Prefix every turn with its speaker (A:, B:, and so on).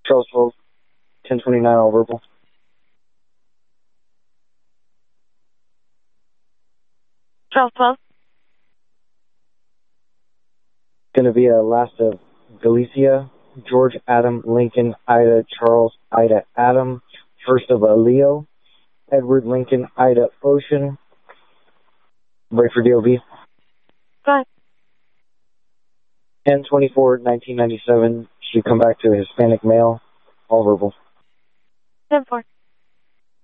A: Charles 12, 1029, all verbal.
B: Charles 12.
A: Going to be a last of Galicia, George, Adam, Lincoln, Ida, Charles, Ida, Adam, first of Leo, Edward, Lincoln, Ida, Ocean. Break for DOV.
B: Go ahead.
A: 10/24, 1997. Should come back to a Hispanic male. All verbal.
B: 10-4.